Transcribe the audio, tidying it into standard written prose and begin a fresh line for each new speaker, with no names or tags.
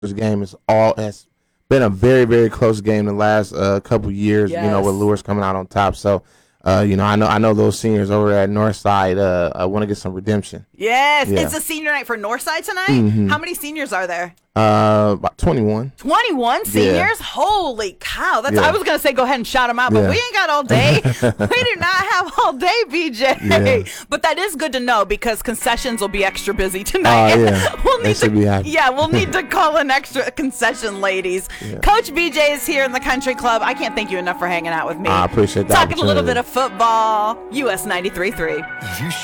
this game has been a very, very close game the last couple years.
Yes.
With Lewis coming out on top. So, I know those seniors over at Northside want to get some redemption.
Yes,
Yeah.
it's a senior night for Northside tonight.
Mm-hmm.
How many seniors are there?
About 21.
21 seniors?
Yeah.
Holy cow.
Yeah.
I was going to say go ahead and shout them out, but
Yeah.
we ain't got all day. We do not have all day, BJ.
Yeah.
But that is good to know because concessions will be extra busy tonight.
Yeah. They should be happy.
Yeah, we'll need to call in extra concession ladies.
Yeah.
Coach BJ is here in the country club. I can't thank you enough for hanging out with me.
I appreciate that.
Talking a little bit of football, US 93.3.